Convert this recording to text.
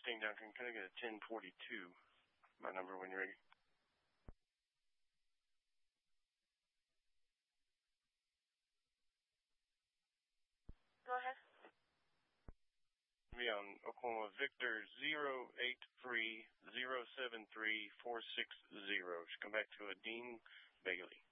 St. Duncan. Can I get a 1042? My number when you're ready. Go ahead. Be on Oklahoma Victor 083073460. Come back to a Dean Bailey.